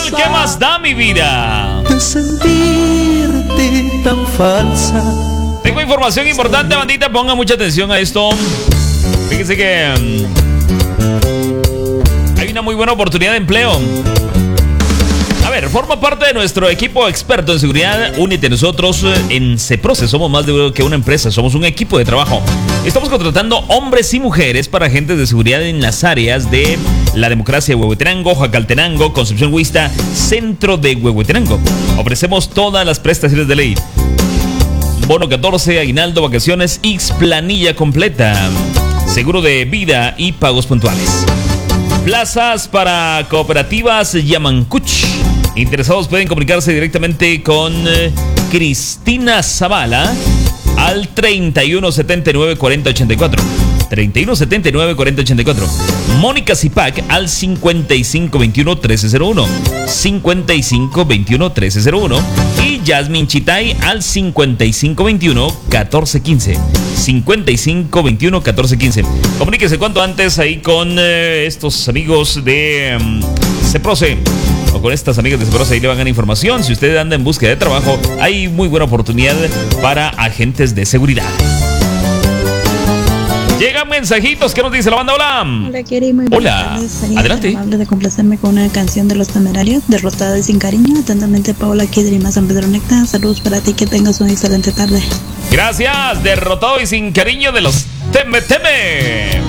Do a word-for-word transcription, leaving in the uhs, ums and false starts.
¿qué más da mi vida? Sentirte tan falsa. Tengo información importante, bandita, pongan mucha atención a esto. Fíjense que um, hay una muy buena oportunidad de empleo. A ver, forma parte de nuestro equipo experto en seguridad. Únete a nosotros en CEPROCE. Somos más de que una empresa, somos un equipo de trabajo. Estamos contratando hombres y mujeres para agentes de seguridad en las áreas de La Democracia de Huehuetenango, Jacaltenango, Concepción Huista, Centro de Huehuetenango. Ofrecemos todas las prestaciones de ley: bono catorce, aguinaldo, vacaciones, X planilla completa, seguro de vida y pagos puntuales. Plazas para cooperativas Yamancuch. Interesados pueden comunicarse directamente con eh, Cristina Zavala al treinta y uno setenta y nueve cuarenta ochenta y cuatro. treinta y uno setenta y nueve cuarenta ochenta y cuatro. Mónica Zipac al cincuenta y cinco veintiuno trece cero uno. cincuenta y cinco veintiuno trece cero uno. Y Yasmin Chitay al cincuenta y cinco veintiuno catorce quince. cincuenta y cinco veintiuno catorce quince. Comuníquese cuanto antes ahí con eh, estos amigos de um, CEPROCE. O con estas amigas de CEPROCE, ahí le van a dar información. Si usted anda en búsqueda de trabajo, hay muy buena oportunidad para agentes de seguridad. Llegan mensajitos. ¿Qué nos dice la banda? Hola. Hola, Keri. Muy Hola. Adelante. Amable de complacerme con una canción de Los Temerarios, Derrotada y Sin Cariño. Atentamente, Paola Kidrima, San Pedro Necta. Saludos para ti, que tengas una excelente tarde. Gracias. Derrotado y Sin Cariño de Los Teme Teme.